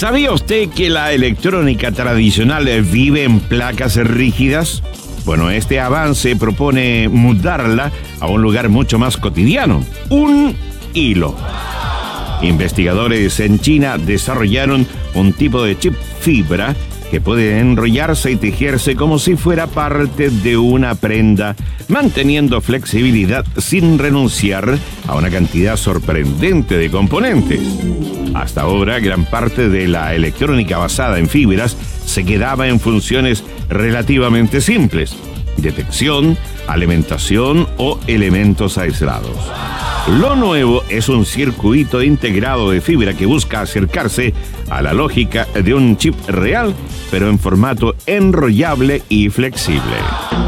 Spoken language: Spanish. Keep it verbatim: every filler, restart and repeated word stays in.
¿Sabía usted que la electrónica tradicional vive en placas rígidas? Bueno, este avance propone mudarla a un lugar mucho más cotidiano: un hilo. Investigadores en China desarrollaron un tipo de chip fibra que puede enrollarse y tejerse como si fuera parte de una prenda, manteniendo flexibilidad sin renunciar a una cantidad sorprendente de componentes. Hasta ahora, gran parte de la electrónica basada en fibras se quedaba en funciones relativamente simples: detección, alimentación o elementos aislados. Lo nuevo es un circuito integrado de fibra que busca acercarse a la lógica de un chip real, pero en formato enrollable y flexible.